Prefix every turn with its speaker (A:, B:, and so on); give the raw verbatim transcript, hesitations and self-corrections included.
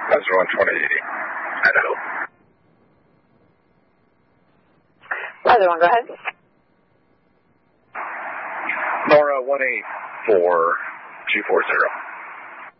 A: That's one twenty eighty, Idaho.
B: Other one, go ahead.
A: Nora one eight four two four zero.